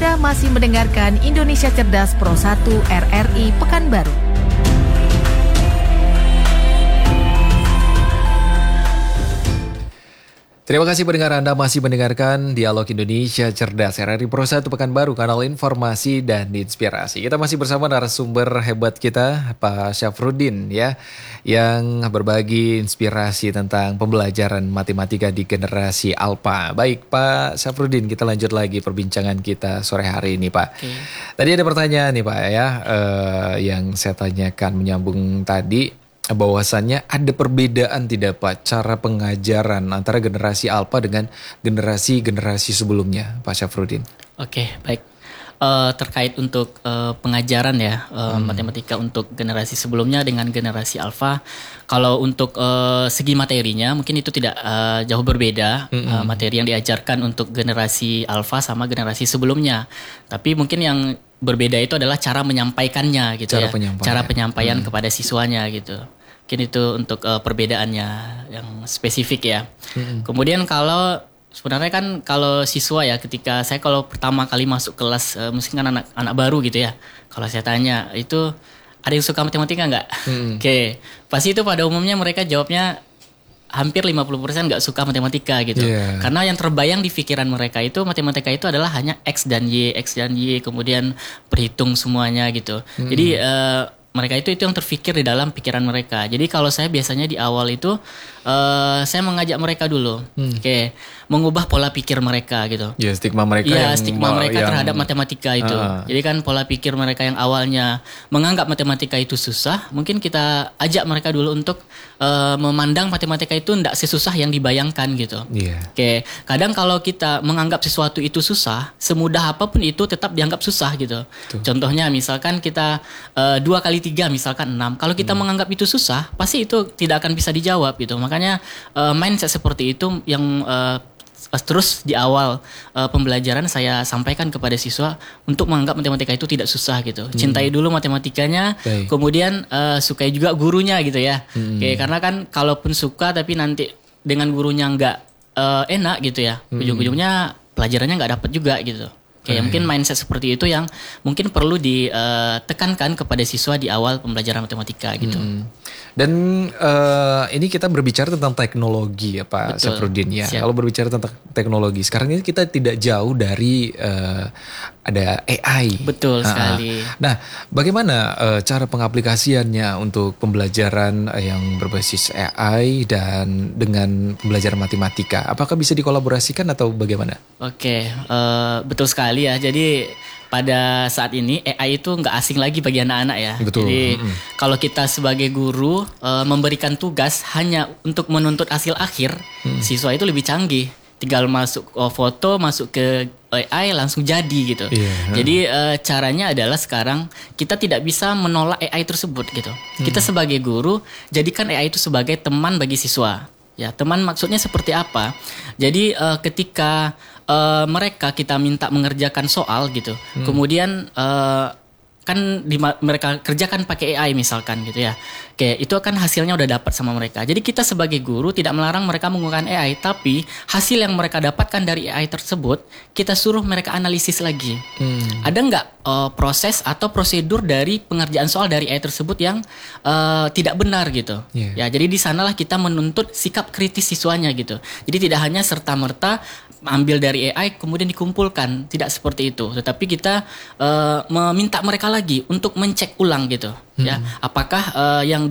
Anda masih mendengarkan Indonesia Cerdas Pro 1 RRI Pekanbaru. Terima kasih pendengar, Anda masih mendengarkan Dialog Indonesia Cerdas RRI Pro 1 Pekanbaru, kanal informasi dan inspirasi. Kita masih bersama narasumber hebat kita, Pak Syafruddin ya, yang berbagi inspirasi tentang pembelajaran matematika di generasi Alpha. Baik Pak Syafruddin, kita lanjut lagi perbincangan kita sore hari ini Pak. Okay. Tadi ada pertanyaan nih Pak ya, yang saya tanyakan menyambung tadi. Bahwasannya ada perbedaan tidak Pak cara pengajaran antara generasi Alpha dengan generasi sebelumnya Pak Syafruddin? Oke, baik. Terkait untuk pengajaran ya matematika untuk generasi sebelumnya dengan generasi Alpha, kalau untuk segi materinya mungkin itu tidak jauh berbeda materi yang diajarkan untuk generasi Alpha sama generasi sebelumnya. Tapi mungkin yang berbeda itu adalah cara menyampaikannya gitu, cara penyampaian kepada siswanya gitu. Mungkin itu untuk perbedaannya yang spesifik ya. Kemudian kalau sebenarnya kan kalau siswa ya, ketika saya kalau pertama kali masuk kelas, mungkin kan anak baru gitu ya. Kalau saya tanya itu ada yang suka matematika nggak? Oke, pasti itu pada umumnya mereka jawabnya hampir 50% nggak suka matematika gitu. Karena yang terbayang di pikiran mereka itu matematika itu adalah hanya X dan Y, kemudian perhitung semuanya gitu. Jadi mereka itu yang terfikir di dalam pikiran mereka. Jadi kalau saya biasanya di awal itu saya mengajak mereka dulu, mengubah pola pikir mereka gitu. Ya, stigma mereka terhadap matematika itu. Jadi kan pola pikir mereka yang awalnya menganggap matematika itu susah, mungkin kita ajak mereka dulu untuk memandang matematika itu tidak sesusah yang dibayangkan gitu. Kadang kalau kita menganggap sesuatu itu susah, semudah apapun itu tetap dianggap susah gitu. Contohnya misalkan kita 2 kali 3 misalkan 6. Kalau kita menganggap itu susah, pasti itu tidak akan bisa dijawab gitu. Makanya mindset seperti itu yang terus di awal pembelajaran saya sampaikan kepada siswa untuk menganggap matematika itu tidak susah gitu. Cintai dulu matematikanya, kemudian sukai juga gurunya gitu ya. Karena kan kalaupun suka tapi nanti dengan gurunya nggak enak gitu ya, ujung-ujungnya pelajarannya nggak dapat juga gitu. Mungkin mindset seperti itu yang mungkin perlu ditekankan kepada siswa di awal pembelajaran matematika gitu. Dan ini kita berbicara tentang teknologi ya Pak Syafruddin ya. Kalau berbicara tentang teknologi, sekarang ini kita tidak jauh dari ada AI. Betul sekali. Nah, bagaimana cara pengaplikasiannya untuk pembelajaran yang berbasis AI dan dengan pembelajaran matematika? Apakah bisa dikolaborasikan atau bagaimana? Betul sekali ya. Jadi pada saat ini AI itu nggak asing lagi bagi anak-anak ya. Jadi kalau kita sebagai guru memberikan tugas hanya untuk menuntut hasil akhir, siswa itu lebih canggih. Tinggal masuk foto, masuk ke AI langsung jadi gitu. Jadi caranya adalah sekarang kita tidak bisa menolak AI tersebut gitu. Kita sebagai guru jadikan AI itu sebagai teman bagi siswa. Ya, teman maksudnya seperti apa? Jadi ketika mereka kita minta mengerjakan soal gitu, kemudian kan mereka kerjakan pakai AI misalkan gitu ya. Itu kan hasilnya udah dapat sama mereka. Jadi kita sebagai guru tidak melarang mereka menggunakan AI, tapi hasil yang mereka dapatkan dari AI tersebut kita suruh mereka analisis lagi. Ada nggak proses atau prosedur dari pengerjaan soal dari AI tersebut yang tidak benar gitu. Ya, jadi di sanalah kita menuntut sikap kritis siswanya gitu. Jadi tidak hanya serta-merta ambil dari AI kemudian dikumpulkan, tidak seperti itu. Tetapi kita meminta mereka lagi untuk mencek ulang gitu. Ya, apakah yang